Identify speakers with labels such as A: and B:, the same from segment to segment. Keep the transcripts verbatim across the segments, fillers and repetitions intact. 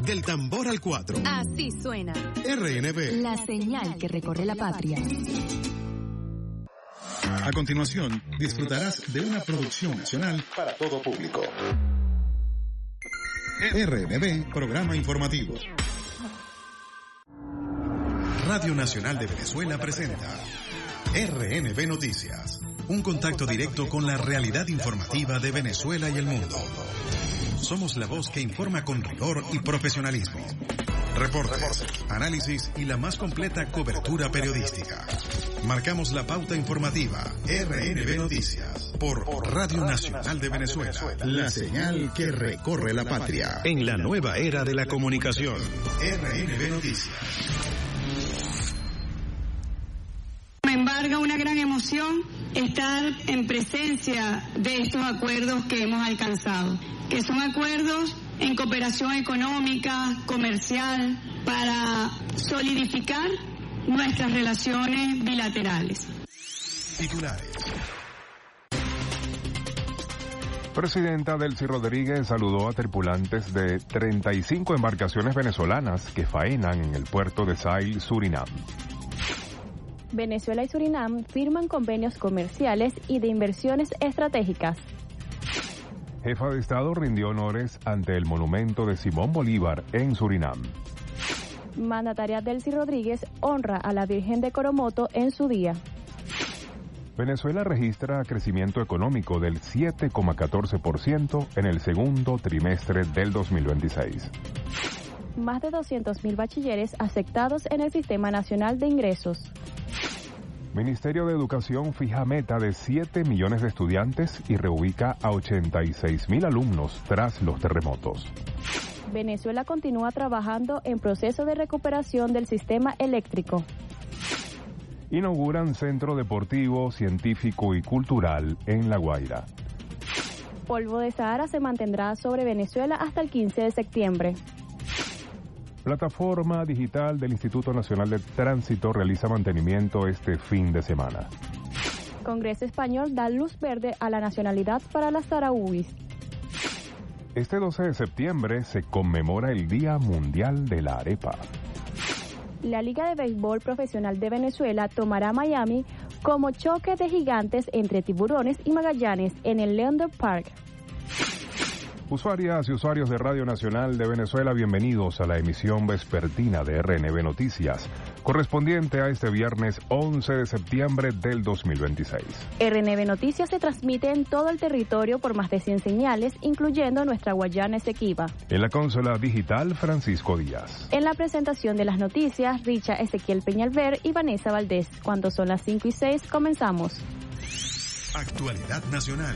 A: Del tambor al cuatro.
B: Así suena.
A: R N B.
B: La señal que recorre la patria.
A: A continuación, disfrutarás de una producción nacional para todo público. R N B, programa informativo. Radio Nacional de Venezuela presenta R N B Noticias, un contacto directo con la realidad informativa de Venezuela y el mundo. Somos la voz que informa con rigor y profesionalismo. Reportes, análisis y la más completa cobertura periodística. Marcamos la pauta informativa. R N B Noticias por Radio Nacional de Venezuela. La señal que recorre la patria. En la nueva era de la comunicación. R N B Noticias.
C: Me embarga una gran emoción estar en presencia de estos acuerdos que hemos alcanzado, que son acuerdos en cooperación económica, comercial, para solidificar nuestras relaciones bilaterales.
A: Titulares.
D: Presidenta Delcy Rodríguez saludó a tripulantes de treinta y cinco embarcaciones venezolanas que faenan en el puerto de Sail, Surinam.
E: Venezuela y Surinam firman convenios comerciales y de inversiones estratégicas.
D: Jefa de Estado rindió honores ante el monumento de Simón Bolívar en Surinam.
E: Mandataria Delcy Rodríguez honra a la Virgen de Coromoto en su día.
D: Venezuela registra crecimiento económico del siete coma catorce por ciento en el segundo trimestre del dos mil veintiséis.
E: Más de doscientos mil bachilleres aceptados en el Sistema Nacional de Ingresos.
D: Ministerio de Educación fija meta de siete millones de estudiantes y reubica a ochenta y seis mil alumnos tras los terremotos.
E: Venezuela continúa trabajando en proceso de recuperación del sistema eléctrico.
D: Inauguran centro deportivo, científico y cultural en La Guaira.
E: Polvo de Sahara se mantendrá sobre Venezuela hasta el quince de septiembre.
D: Plataforma digital del Instituto Nacional de Tránsito realiza mantenimiento este fin de semana.
E: Congreso Español da luz verde a la nacionalidad para las saharauis.
D: Este doce de septiembre se conmemora el Día Mundial de la Arepa.
E: La Liga de Béisbol Profesional de Venezuela tomará Miami como choque de gigantes entre Tiburones y Magallanes en el Leander Park.
D: Usuarias y usuarios de Radio Nacional de Venezuela, bienvenidos a la emisión vespertina de R N B Noticias, correspondiente a este viernes once de septiembre del dos mil veintiséis.
E: R N B Noticias se transmite en todo el territorio por más de cien señales, incluyendo nuestra Guayana Esequiba.
D: En la consola digital, Francisco Díaz.
E: En la presentación de las noticias, Richa Ezequiel Peñalver y Vanessa Valdés. Cuando son las cinco y seis, comenzamos.
A: Actualidad nacional.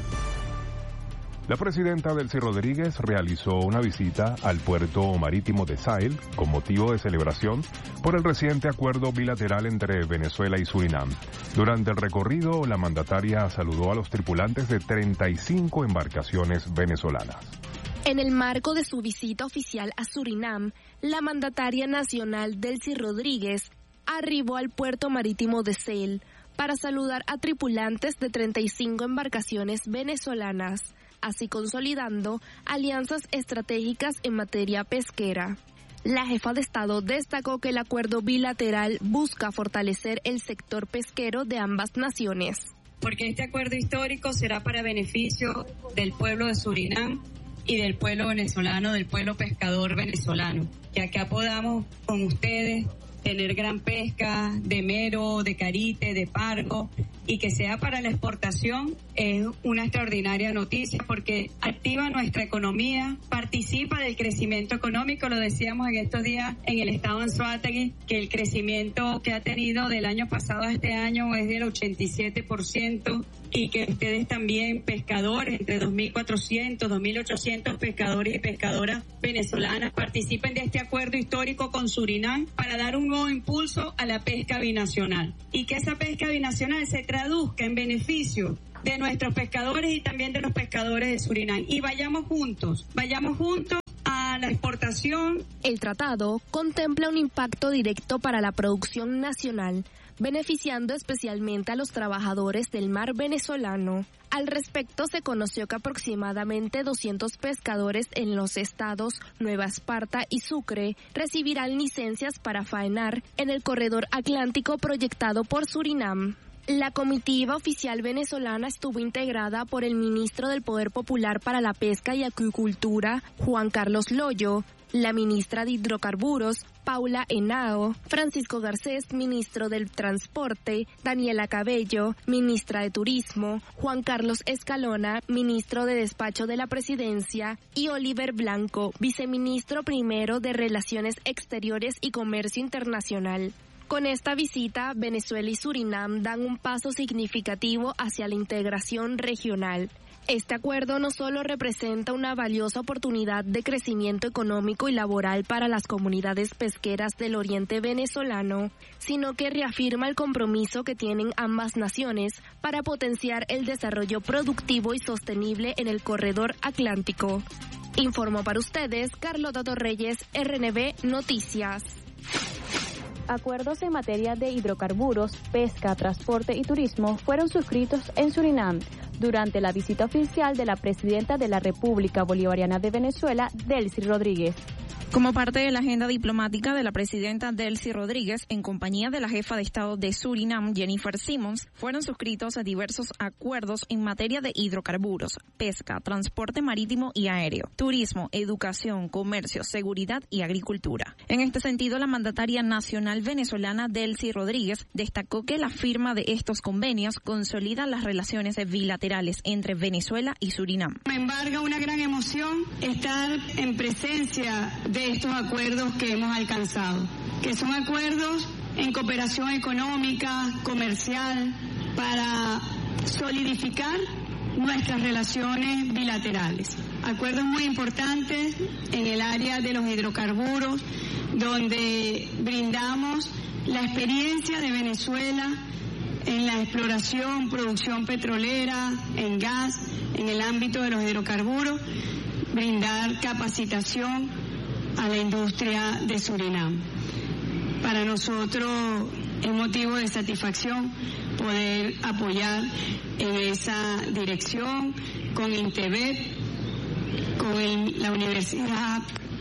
D: La presidenta Delcy Rodríguez realizó una visita al puerto marítimo de Sail con motivo de celebración por el reciente acuerdo bilateral entre Venezuela y Surinam. Durante el recorrido, la mandataria saludó a los tripulantes de treinta y cinco embarcaciones venezolanas.
F: En el marco de su visita oficial a Surinam, la mandataria nacional Delcy Rodríguez arribó al puerto marítimo de Sail para saludar a tripulantes de treinta y cinco embarcaciones venezolanas, así consolidando alianzas estratégicas en materia pesquera. La jefa de Estado destacó que el acuerdo bilateral busca fortalecer el sector pesquero de ambas naciones.
C: Porque este acuerdo histórico será para beneficio del pueblo de Surinam y del pueblo venezolano, del pueblo pescador venezolano. Que acá podamos con ustedes tener gran pesca de mero, de carite, de pargo, y que sea para la exportación es una extraordinaria noticia porque activa nuestra economía, participa del crecimiento económico. Lo decíamos en estos días en el estado de Anzoátegui, que el crecimiento que ha tenido del año pasado a este año es del ochenta y siete por ciento, y que ustedes también, pescadores, entre dos mil cuatrocientos, dos mil ochocientos pescadores y pescadoras venezolanas, participen de este acuerdo histórico con Surinam para dar un nuevo impulso a la pesca binacional, y que esa pesca binacional se traduzca en beneficio de nuestros pescadores y también de los pescadores de Surinam. Y vayamos juntos, vayamos juntos a la exportación exportación.
F: El tratado contempla un impacto directo para la producción nacional, beneficiando especialmente a los trabajadores del mar venezolano. Al respecto, se conoció que aproximadamente doscientos pescadores en los estados Nueva Esparta y Sucre recibirán licencias para faenar en el corredor atlántico proyectado por Surinam. La comitiva oficial venezolana estuvo integrada por el ministro del Poder Popular para la Pesca y Acuicultura, Juan Carlos Loyo, la ministra de Hidrocarburos, Paula Henao, Francisco Garcés, ministro del Transporte, Daniela Cabello, ministra de Turismo, Juan Carlos Escalona, ministro de Despacho de la Presidencia, y Oliver Blanco, viceministro primero de Relaciones Exteriores y Comercio Internacional. Con esta visita, Venezuela y Surinam dan un paso significativo hacia la integración regional. Este acuerdo no solo representa una valiosa oportunidad de crecimiento económico y laboral para las comunidades pesqueras del oriente venezolano, sino que reafirma el compromiso que tienen ambas naciones para potenciar el desarrollo productivo y sostenible en el corredor atlántico. Informó para ustedes Carlota Torreyes, R N B Noticias.
E: Acuerdos en materia de hidrocarburos, pesca, transporte y turismo fueron suscritos en Surinam durante la visita oficial de la presidenta de la República Bolivariana de Venezuela, Delcy Rodríguez.
G: Como parte de la agenda diplomática de la presidenta Delcy Rodríguez, en compañía de la jefa de Estado de Surinam, Jennifer Simmons, fueron suscritos diversos acuerdos en materia de hidrocarburos, pesca, transporte marítimo y aéreo, turismo, educación, comercio, seguridad y agricultura. En este sentido, la mandataria nacional venezolana Delcy Rodríguez destacó que la firma de estos convenios consolida las relaciones bilaterales entre Venezuela y Surinam.
C: Me embarga una gran emoción estar en presencia de estos acuerdos que hemos alcanzado, que son acuerdos en cooperación económica, comercial, para solidificar nuestras relaciones bilaterales. Acuerdos muy importantes en el área de los hidrocarburos, donde brindamos la experiencia de Venezuela en la exploración, producción petrolera, en gas, en el ámbito de los hidrocarburos, brindar capacitación a la industria de Surinam. Para nosotros es motivo de satisfacción poder apoyar en esa dirección con INTEBET, con el, la Universidad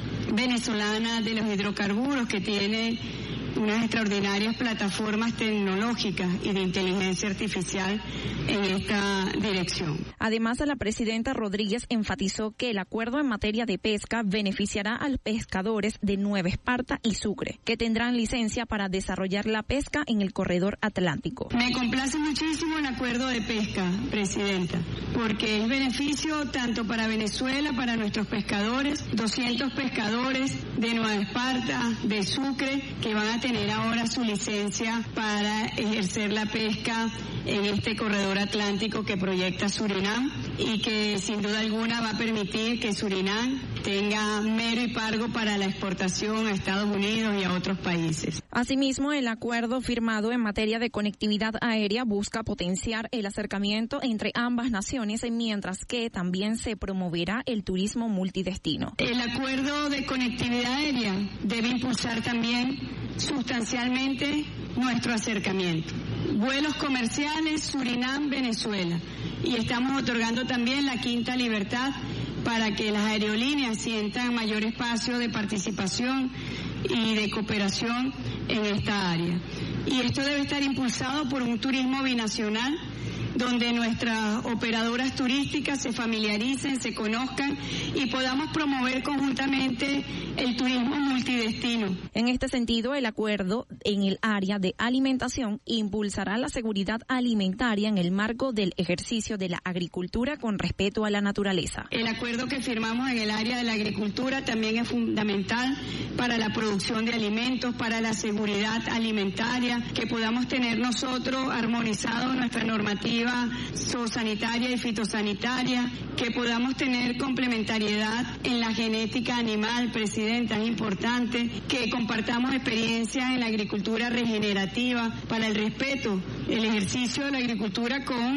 C: Venezolana de los Hidrocarburos, que tiene unas extraordinarias plataformas tecnológicas y de inteligencia artificial en esta dirección.
G: Además, la presidenta Rodríguez enfatizó que el acuerdo en materia de pesca beneficiará a los pescadores de Nueva Esparta y Sucre, que tendrán licencia para desarrollar la pesca en el corredor atlántico.
C: Me complace muchísimo el acuerdo de pesca, presidenta, porque es beneficio tanto para Venezuela, para nuestros pescadores, doscientos pescadores de Nueva Esparta, de Sucre, que van a tener ahora su licencia para ejercer la pesca en este corredor atlántico que proyecta Surinam y que sin duda alguna va a permitir que Surinam tenga mero y pargo para la exportación a Estados Unidos y a otros países.
G: Asimismo, el acuerdo firmado en materia de conectividad aérea busca potenciar el acercamiento entre ambas naciones, mientras que también se promoverá el turismo multidestino.
C: El acuerdo de conectividad aérea debe impulsar también sustancialmente nuestro acercamiento. Vuelos comerciales Surinam-Venezuela, y estamos otorgando también la quinta libertad para que las aerolíneas sientan mayor espacio de participación y de cooperación en esta área. Y esto debe estar impulsado por un turismo binacional, donde nuestras operadoras turísticas se familiaricen, se conozcan y podamos promover conjuntamente el turismo multidestino.
G: En este sentido, el acuerdo en el área de alimentación impulsará la seguridad alimentaria en el marco del ejercicio de la agricultura con respeto a la naturaleza.
C: El acuerdo que firmamos en el área de la agricultura también es fundamental para la producción de alimentos, para la seguridad alimentaria, que podamos tener nosotros armonizado nuestra normativa zoosanitaria y fitosanitaria, que podamos tener complementariedad en la genética animal, presidenta, es importante que compartamos experiencias en la agricultura regenerativa para el respeto, el ejercicio de la agricultura con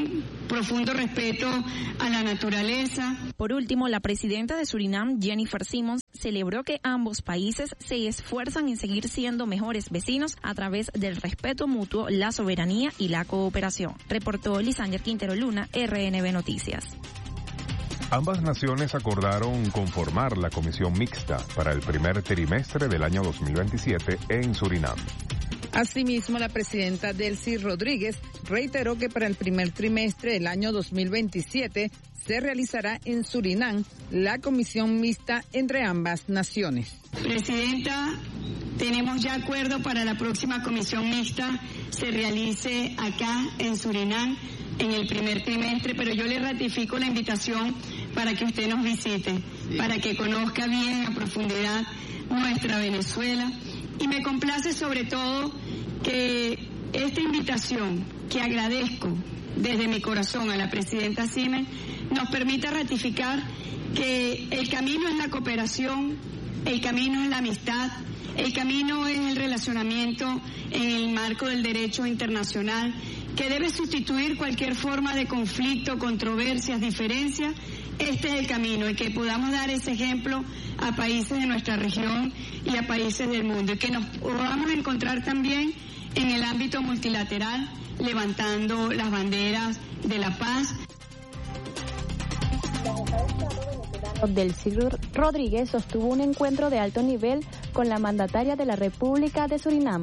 C: profundo respeto a la naturaleza.
G: Por último, la presidenta de Surinam, Jennifer Simons, celebró que ambos países se esfuerzan en seguir siendo mejores vecinos a través del respeto mutuo, la soberanía y la cooperación. Reportó Lisander Quintero Luna, R N B Noticias.
D: Ambas naciones acordaron conformar la comisión mixta para el primer trimestre del año dos mil veintisiete en Surinam.
H: Asimismo, la presidenta Delcy Rodríguez reiteró que para el primer trimestre del año dos mil veintisiete se realizará en Surinam la comisión mixta entre ambas naciones.
C: Presidenta, tenemos ya acuerdo para la próxima comisión mixta se realice acá en Surinam en el primer trimestre, pero yo le ratifico la invitación para que usted nos visite, para que conozca bien a profundidad nuestra Venezuela. Y me complace sobre todo que esta invitación, que agradezco desde mi corazón a la presidenta Simons, nos permita ratificar que el camino es la cooperación, el camino es la amistad, el camino es el relacionamiento en el marco del derecho internacional, que debe sustituir cualquier forma de conflicto, controversias, diferencias. Este es el camino, y que podamos dar ese ejemplo a países de nuestra región y a países del mundo, y que nos podamos encontrar también en el ámbito multilateral, levantando las banderas de la paz.
E: Delcy Rodríguez sostuvo un encuentro de alto nivel con la mandataria de la República de Surinam.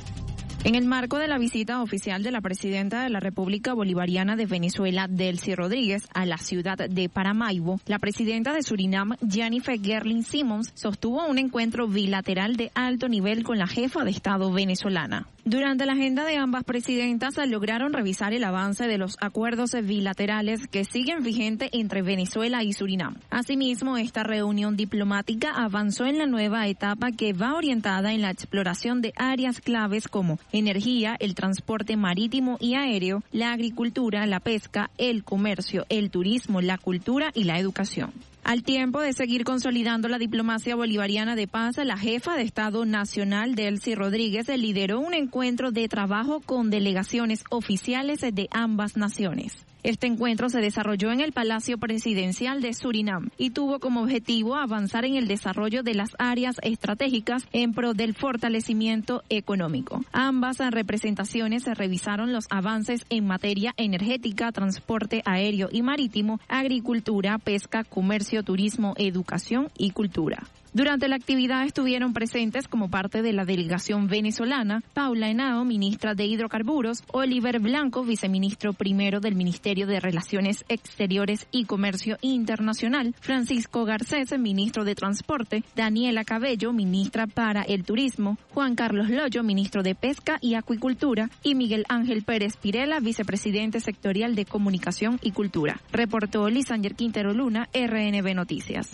G: En el marco de la visita oficial de la presidenta de la República Bolivariana de Venezuela, Delcy Rodríguez, a la ciudad de Paramaribo, la presidenta de Surinam, Jennifer Gerling Simons, sostuvo un encuentro bilateral de alto nivel con la jefa de Estado venezolana. Durante la agenda de ambas presidentas lograron revisar el avance de los acuerdos bilaterales que siguen vigentes entre Venezuela y Surinam. Asimismo, esta reunión diplomática avanzó en la nueva etapa que va orientada en la exploración de áreas claves como energía, el transporte marítimo y aéreo, la agricultura, la pesca, el comercio, el turismo, la cultura y la educación. Al tiempo de seguir consolidando la diplomacia bolivariana de paz, la jefa de Estado Nacional, Delcy Rodríguez, lideró un encuentro de trabajo con delegaciones oficiales de ambas naciones. Este encuentro se desarrolló en el Palacio Presidencial de Surinam y tuvo como objetivo avanzar en el desarrollo de las áreas estratégicas en pro del fortalecimiento económico. Ambas representaciones revisaron los avances en materia energética, transporte aéreo y marítimo, agricultura, pesca, comercio, turismo, educación y cultura. Durante la actividad estuvieron presentes como parte de la delegación venezolana Paula Henao, ministra de Hidrocarburos, Oliver Blanco, viceministro primero del Ministerio de Relaciones Exteriores y Comercio Internacional, Francisco Garcés, ministro de Transporte, Daniela Cabello, ministra para el Turismo, Juan Carlos Loyo, ministro de Pesca y Acuicultura, y Miguel Ángel Pérez Pirela, vicepresidente sectorial de Comunicación y Cultura. Reportó Lisander Quintero Luna, R N B Noticias.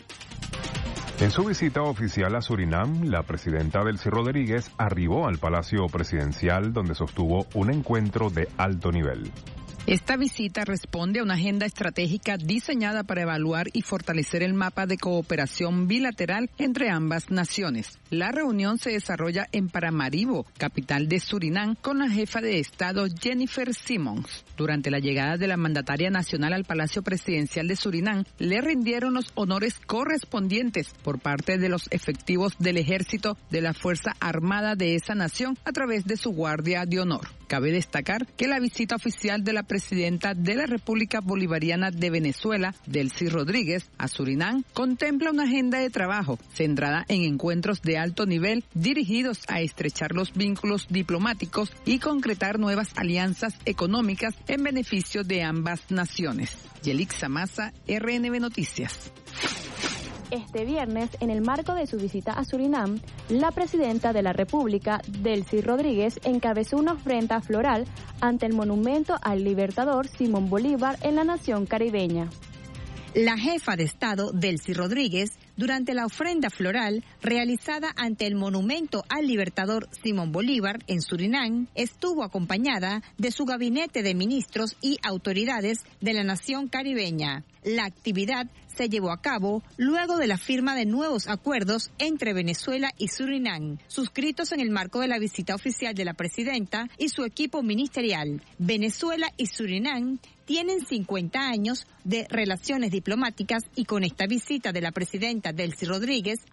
D: En su visita oficial a Surinam, la presidenta Delcy Rodríguez arribó al Palacio Presidencial, donde sostuvo un encuentro de alto nivel.
H: Esta visita responde a una agenda estratégica diseñada para evaluar y fortalecer el mapa de cooperación bilateral entre ambas naciones. La reunión se desarrolla en Paramaribo, capital de Surinam, con la jefa de Estado Jennifer Simons. Durante la llegada de la mandataria nacional al Palacio Presidencial de Surinam, le rindieron los honores correspondientes por parte de los efectivos del ejército de la Fuerza Armada de esa nación a través de su Guardia de Honor. Cabe destacar que la visita oficial de la presidenta de la República Bolivariana de Venezuela, Delcy Rodríguez, a Surinam, contempla una agenda de trabajo centrada en encuentros de alto nivel dirigidos a estrechar los vínculos diplomáticos y concretar nuevas alianzas económicas en beneficio de ambas naciones. Yelixa Maza, R N B Noticias.
E: Este viernes, en el marco de su visita a Surinam, la presidenta de la República, Delcy Rodríguez, encabezó una ofrenda floral ante el monumento al libertador Simón Bolívar en la nación caribeña.
I: La jefa de Estado, Delcy Rodríguez, durante la ofrenda floral realizada ante el monumento al libertador Simón Bolívar en Surinam, estuvo acompañada de su gabinete de ministros y autoridades de la nación caribeña. La actividad se llevó a cabo luego de la firma de nuevos acuerdos entre Venezuela y Surinam, suscritos en el marco de la visita oficial de la presidenta y su equipo ministerial. Venezuela y Surinam tienen cincuenta años de relaciones diplomáticas y con esta visita de la presidenta Delcy Rodríguez